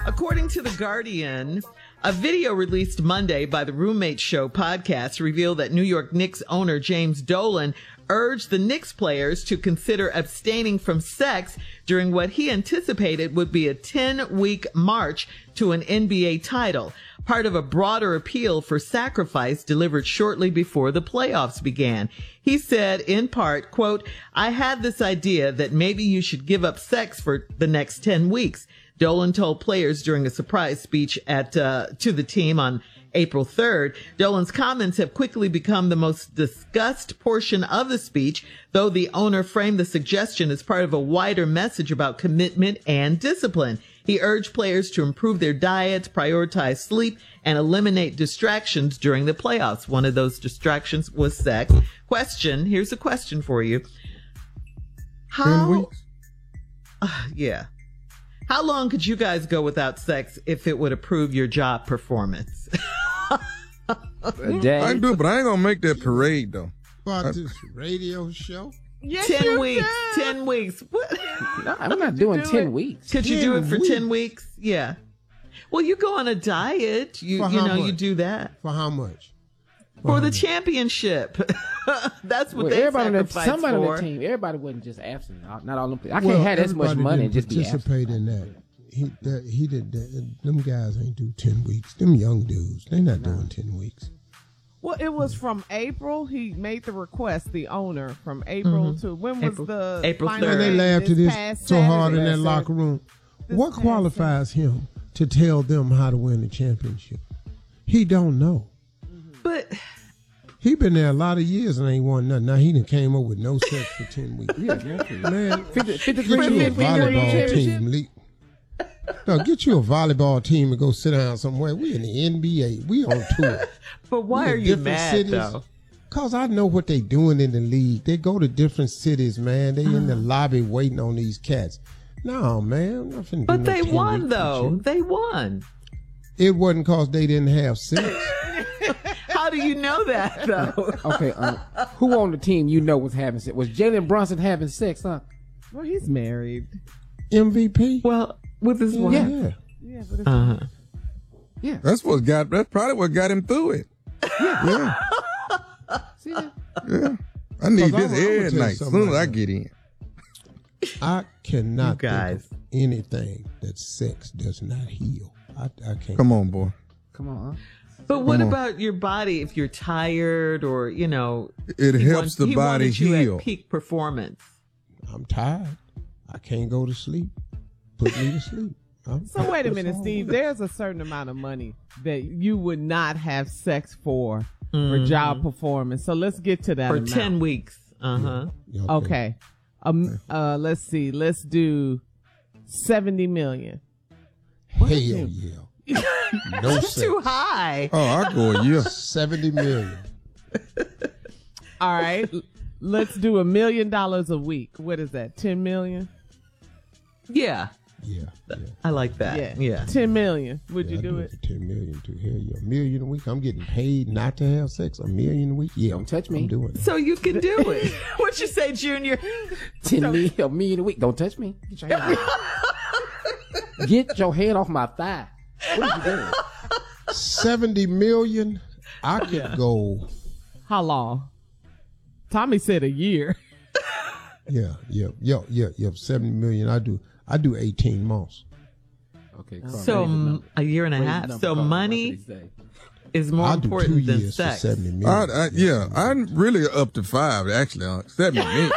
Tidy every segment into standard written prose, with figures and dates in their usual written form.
According to The Guardian, a video released Monday by the Roommate Show podcast revealed that New York Knicks owner James Dolan urged the Knicks players to consider abstaining from sex during what he anticipated would be a 10-week march to an NBA title, part of a broader appeal for sacrifice delivered shortly before the playoffs began. He said, in part, quote, "I had this idea that maybe you should give up sex for the next 10 weeks. Dolan told players during a surprise speech to the team on April 3rd. Dolan's comments have quickly become the most discussed portion of the speech, though the owner framed the suggestion as part of a wider message about commitment and discipline. He urged players to improve their diets, prioritize sleep, and eliminate distractions during the playoffs. One of those distractions was sex. Here's a question for you. 10 weeks? Yeah. How long could you guys go without sex if it would improve your job performance? I can do it, but I ain't gonna make that parade though. About this radio show? Yes, 10 weeks. 10 weeks. What? No, I'm not doing 10 weeks. Could you do it for 10 weeks? Yeah. Well, you go on a diet. You do that. For how much? For the championship. That's what they sacrifice somebody for. on the team. Everybody wasn't just absent. Not all them. I can't have that much money and just be absent. Participate in that. He did that. Them guys ain't do 10 weeks. Them young dudes, they not doing 10 weeks. Well, it was from April. He made the request, the owner, from April to when was the April final 3rd. And they laughed at this so hard in that locker room. What qualifies him to tell them how to win the championship? He don't know. But he been there a lot of years and ain't won nothing. Now he done came up with no sex for 10 weeks. Man, 53 get you a volleyball team. No, get you a volleyball team and go sit down somewhere. We in the NBA. We on tour. But why are you mad, though? Because I know what they doing in the league. They go to different cities, man. They in the lobby waiting on these cats. No, man. Nothing. But they won, though. They won. It wasn't because they didn't have sex. How do you know that, though? Okay, who on the team was having sex? Was Jalen Brunson having sex, huh? Well, he's married. MVP? Well, with his wife. Yeah. Yeah, but it's Yeah. That's probably what got him through it. Yeah. See that? Yeah. I need this I'm every night as soon as I get in. I cannot You guys. think of anything that sex does not heal. I can't. Come on, boy. Come on, huh? But what about your body if you're tired or, It helps the he body wanted you heal. at peak performance. I'm tired. I can't go to sleep. Put me to sleep. So wait a minute, Steve. There's a certain amount of money that you would not have sex for job performance. So let's get to that For amount. 10 weeks. Uh-huh. Yeah, Okay. Let's see. Let's do 70 million. Hell yeah. No That's sex. too high. Oh, I go a year. 70 million. All right. Let's do $1 million a week. What is that? 10 million? Yeah. Yeah. I like that. Yeah. 10 million. Would you I do it? For 10 million too. Hell yeah. $1 million a week. I'm getting paid not to have sex. $1 million a week. Yeah. Don't touch me. I'm doing it. So you can do it. What you say, Junior? 10 million, $1 million a week. Don't touch me. Get your hand off my thigh. What are you doing? 70 million. I could go. How long? Tommy said a year. Yeah. 70 million. I do 18 months. Okay. So a year and a half. So money is more I'll do 2 important than years for sex. 70 million. I'm really up to 5 actually. 70 million.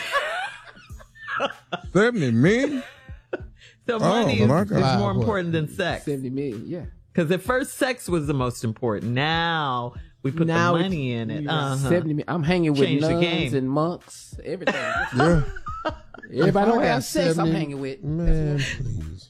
70 million? So money is my God. more important than sex. 70 million, yeah. Because at first sex was the most important. Now we put the money in it. 70 million. I'm hanging with Change the nuns game. and monks, everything. Yeah. Everybody don't I got have sex, 70 I'm hanging with. Man, please.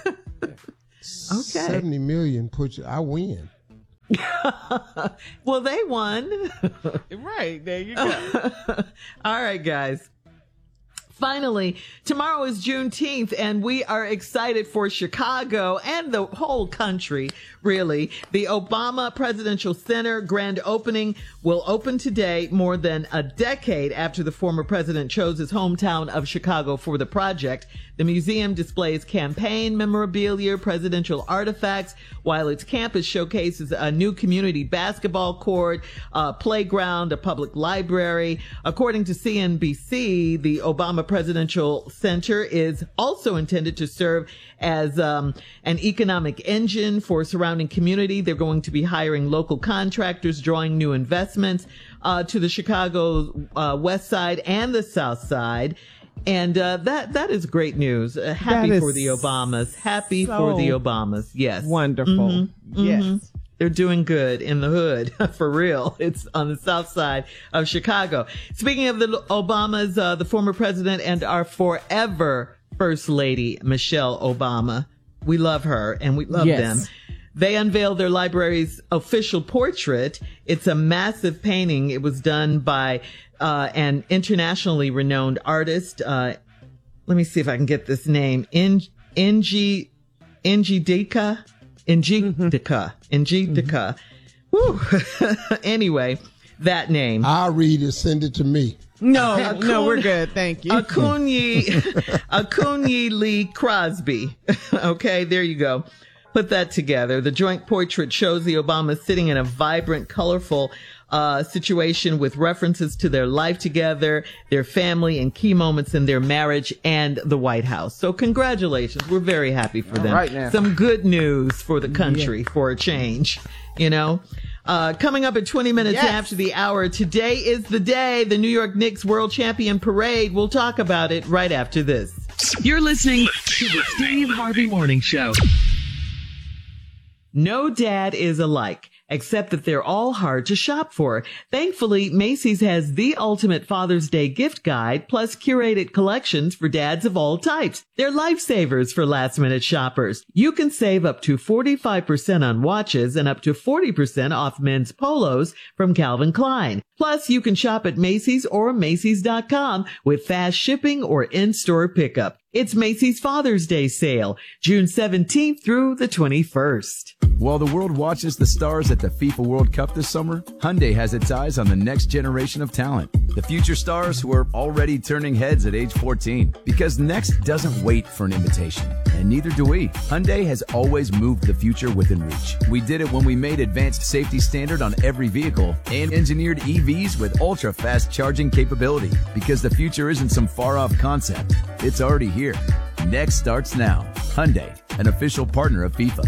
Okay. 70 million I win. Well, they won. Right. There you go. All right, guys. Finally, tomorrow is Juneteenth, and we are excited for Chicago and the whole country, really. The Obama Presidential Center grand opening will open today, more than a decade after the former president chose his hometown of Chicago for the project. The museum displays campaign memorabilia, presidential artifacts, while its campus showcases a new community basketball court, a playground, a public library. According to CNBC, the Obama Presidential Center is also intended to serve as an economic engine for surrounding community. They're going to be hiring local contractors, drawing new investments to the Chicago West Side and the South Side. And that is great news. Happy for the Obamas. Happy for the Obamas. Yes. Wonderful. Mm-hmm. Yes. Mm-hmm. They're doing good in the hood, for real. It's on the south side of Chicago. Speaking of the Obamas, the former president and our forever First Lady, Michelle Obama. We love her and we love them. They unveiled their library's official portrait. It's a massive painting. It was done by an internationally renowned artist. Let me see if I can get this name. Njideka. Woo. Anyway, that name. I'll read it. Send it to me. No, we're good. Thank you. Akunyi Lee Crosby. Okay, there you go. Put that together. The joint portrait shows the Obamas sitting in a vibrant, colorful situation with references to their life together, their family, and key moments in their marriage and the White House. So congratulations. We're very happy for them. Right now. Some good news for the country for a change, you know. Coming up at 20 minutes after the hour, today is the day, the New York Knicks World Champion Parade. We'll talk about it right after this. You're listening to the Steve Harvey Morning Show. No dad is alike, except that they're all hard to shop for. Thankfully, Macy's has the ultimate Father's Day gift guide, plus curated collections for dads of all types. They're lifesavers for last-minute shoppers. You can save up to 45% on watches and up to 40% off men's polos from Calvin Klein. Plus, you can shop at Macy's or Macy's.com with fast shipping or in-store pickup. It's Macy's Father's Day sale, June 17th through the 21st. While the world watches the stars at the FIFA World Cup this summer, Hyundai has its eyes on the next generation of talent. The future stars who are already turning heads at age 14. Because next doesn't wait for an invitation, and neither do we. Hyundai has always moved the future within reach. We did it when we made advanced safety standard on every vehicle and engineered EVs with ultra-fast charging capability. Because the future isn't some far-off concept. It's already here. Next starts now. Hyundai, an official partner of FIFA.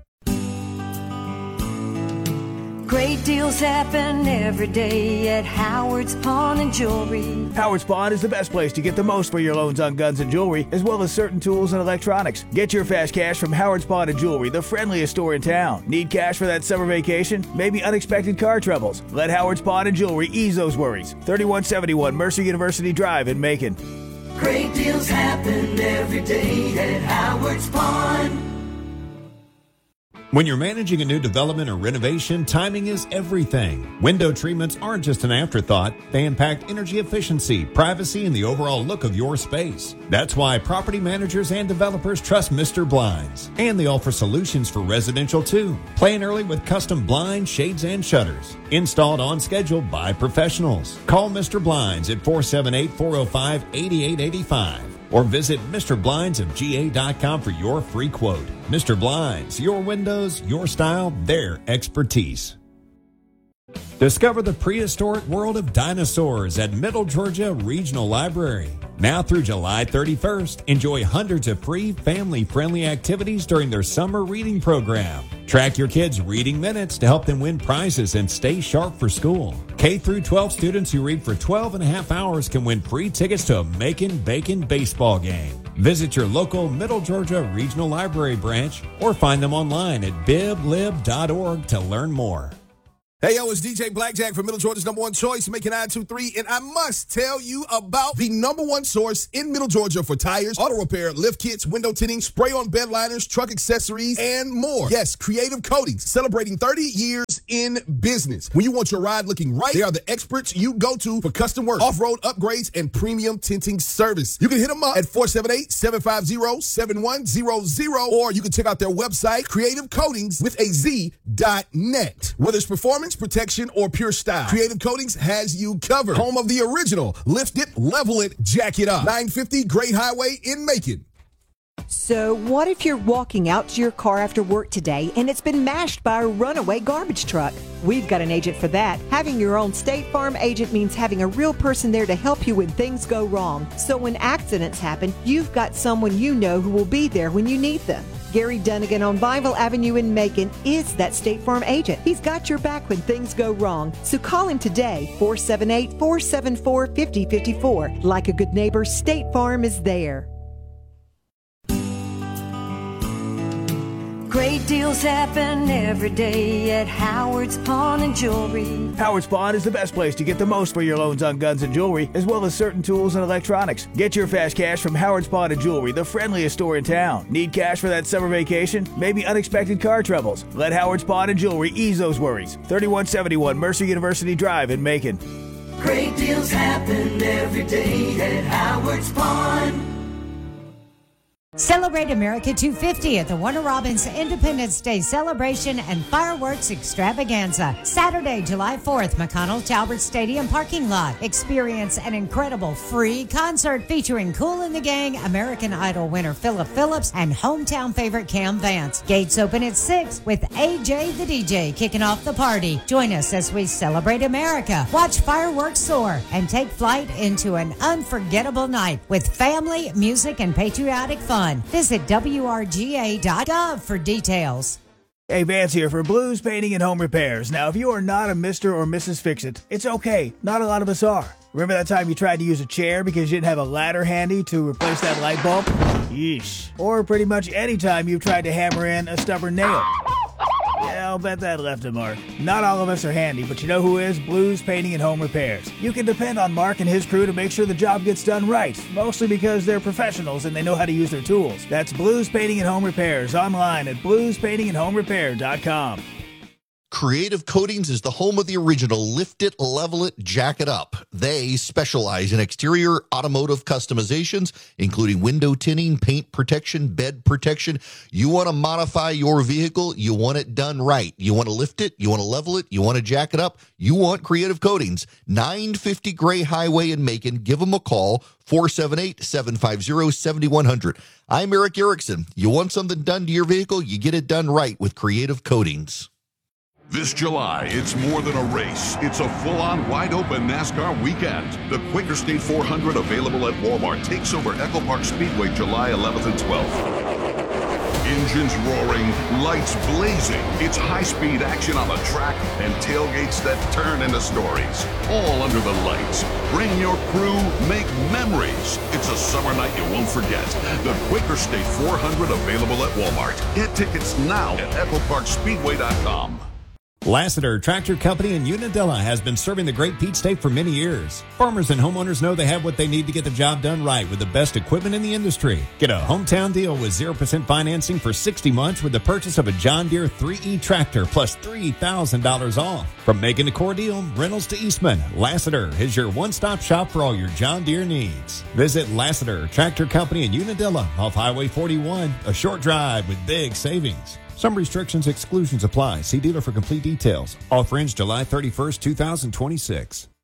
Great deals happen every day at Howard's Pawn and Jewelry. Howard's Pawn is the best place to get the most for your loans on guns and jewelry, as well as certain tools and electronics. Get your fast cash from Howard's Pawn and Jewelry, the friendliest store in town. Need cash for that summer vacation? Maybe unexpected car troubles? Let Howard's Pawn and Jewelry ease those worries. 3171 Mercer University Drive in Macon. Great deals happen every day at Howard's Pawn. When you're managing a new development or renovation, timing is everything. Window treatments aren't just an afterthought. They impact energy efficiency, privacy, and the overall look of your space. That's why property managers and developers trust Mr. Blinds. And they offer solutions for residential too. Plan early with custom blinds, shades, and shutters. Installed on schedule by professionals. Call Mr. Blinds at 478-405-8885. Or visit MrBlindsofGA.com for your free quote. Mr. Blinds, your windows, your style, their expertise. Discover the prehistoric world of dinosaurs at Middle Georgia Regional Library. Now through July 31st, enjoy hundreds of free family-friendly activities during their summer reading program. Track your kids' reading minutes to help them win prizes and stay sharp for school. K through 12 students who read for 12 and a half hours can win free tickets to a Macon Bacon baseball game. Visit your local Middle Georgia Regional Library branch or find them online at biblib.org to learn more. Hey, yo, it's DJ Blackjack from Middle Georgia's number one choice, Macon 923, and I must tell you about the number one source in Middle Georgia for tires, auto repair, lift kits, window tinting, spray-on bed liners, truck accessories, and more. Yes, Creative Coatings, celebrating 30 years in business. When you want your ride looking right, they are the experts you go to for custom work, off-road upgrades, and premium tinting service. You can hit them up at 478-750-7100, or you can check out their website, creativecoatingswithaz.net. Whether it's performance, protection, or pure style, Creative Coatings has you covered. Home of the original Lift It, Level It, Jack It Up. 950 Great Highway in Macon. So what if you're walking out to your car after work today and it's been mashed by a runaway garbage truck? We've got an agent for that. Having your own State Farm agent means having a real person there to help you when things go wrong. So when accidents happen, you've got someone you know who will be there when you need them. Gary Dunnigan on Bible Avenue in Macon is that State Farm agent. He's got your back when things go wrong. So call him today, 478-474-5054. Like a good neighbor, State Farm is there. Great deals happen every day at Howard's Pawn and Jewelry. Howard's Pawn is the best place to get the most for your loans on guns and jewelry, as well as certain tools and electronics. Get your fast cash from Howard's Pawn and Jewelry, the friendliest store in town. Need cash for that summer vacation? Maybe unexpected car troubles? Let Howard's Pawn and Jewelry ease those worries. 3171 Mercer University Drive in Macon. Great deals happen every day at Howard's Pawn. Celebrate America 250 at the Warner Robins Independence Day Celebration and Fireworks Extravaganza. Saturday, July 4th, McConnell Talbert Stadium parking lot. Experience an incredible free concert featuring Kool and the Gang, American Idol winner Philip Phillips, and hometown favorite Cam Vance. Gates open at 6 with AJ the DJ kicking off the party. Join us as we celebrate America, watch fireworks soar, and take flight into an unforgettable night with family, music, and patriotic fun. Visit WRGA.gov for details. Hey, Vance here for Blues Painting and Home Repairs. Now, if you are not a Mr. or Mrs. Fix-It, it's okay. Not a lot of us are. Remember that time you tried to use a chair because you didn't have a ladder handy to replace that light bulb? Yeesh. Or pretty much any time you've tried to hammer in a stubborn nail. Yeah, I'll bet that left a mark. Not all of us are handy, but you know who is? Blues Painting and Home Repairs. You can depend on Mark and his crew to make sure the job gets done right, mostly because they're professionals and they know how to use their tools. That's Blues Painting and Home Repairs, online at bluespaintingandhomerepair.com. Creative Coatings is the home of the original Lift It, Level It, Jack It Up. They specialize in exterior automotive customizations, including window tinting, paint protection, bed protection. You want to modify your vehicle, you want it done right. You want to lift it, you want to level it, you want to jack it up, you want Creative Coatings. 950 Gray Highway in Macon. Give them a call, 478-750-7100. I'm Eric Erickson. You want something done to your vehicle, you get it done right with Creative Coatings. This July, it's more than a race. It's a full-on, wide-open NASCAR weekend. The Quaker State 400, available at Walmart, takes over Echo Park Speedway July 11th and 12th. Engines roaring, lights blazing. It's high-speed action on the track and tailgates that turn into stories. All under the lights. Bring your crew, make memories. It's a summer night you won't forget. The Quaker State 400, available at Walmart. Get tickets now at EchoParkSpeedway.com. Lassiter Tractor Company in Unadilla has been serving the Great Peach State for many years. Farmers and homeowners know they have what they need to get the job done right with the best equipment in the industry. Get a hometown deal with 0% financing for 60 months with the purchase of a John Deere 3E tractor plus $3,000 off. From Macon to Cordele, Reynolds to Eastman, Lassiter is your one-stop shop for all your John Deere needs. Visit Lassiter Tractor Company in Unadilla off Highway 41, a short drive with big savings. Some restrictions, exclusions apply. See dealer for complete details. Offer ends July 31st, 2026.